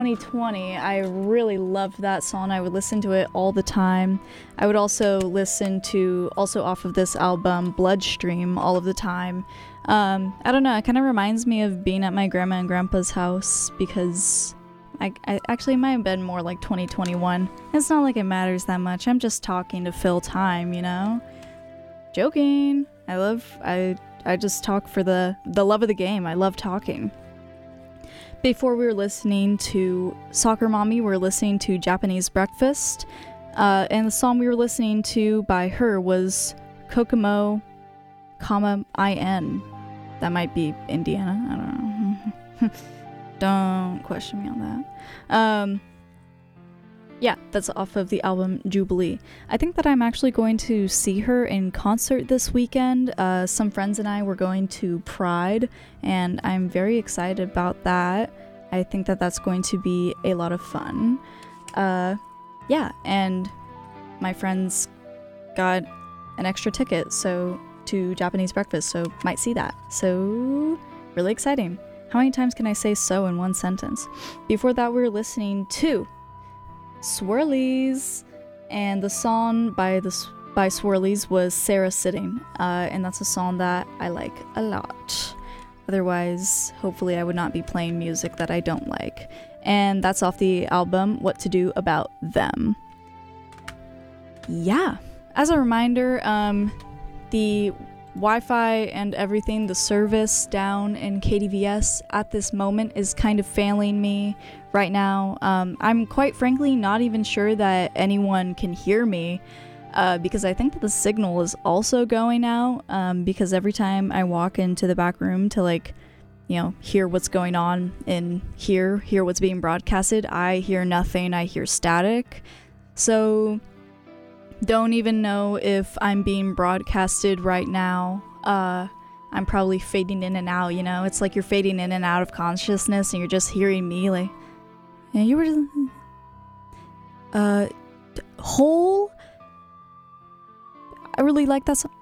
2020. I really loved that song. I would listen to it all the time. I would also listen to, also off of this album, Bloodstream, all of the time. I don't know, it kind of reminds me of being at my grandma and grandpa's house because I actually might have been more like 2021. It's not like it matters that much. I'm just talking to fill time, you know? Joking. I just talk for the love of the game. I love talking. Before we were listening to Soccer Mommy, we were listening to Japanese Breakfast. And the song we were listening to by her was Kokomo, IN. That might be Indiana. I don't know. Don't question me on that. Yeah, that's off of the album Jubilee. I think that I'm actually going to see her in concert this weekend. Some friends and I were going to Pride, and I'm very excited about that. I think that that's going to be a lot of fun. Yeah, and my friends got an extra ticket to Japanese Breakfast, so might see that. So, really exciting. How many times can I say so in one sentence? Before that, we were listening to Swirlies, and the song by Swirlies was Sarah Sitting, and that's a song that I like a lot. Otherwise, hopefully I would not be playing music that I don't like. And that's off the album What to Do About Them. Yeah, as a reminder, the Wi-Fi and everything, the service down in KDVS at this moment is kind of failing me right now. I'm quite frankly not even sure that anyone can hear me, because I think that the signal is also going out, because every time I walk into the back room to hear what's going on and hear what's being broadcasted, I hear nothing. I hear static. So don't even know if I'm being broadcasted right now. I'm probably fading in and out, you know? It's like you're fading in and out of consciousness and you're just hearing me like, and you were, Whole? I really like that song.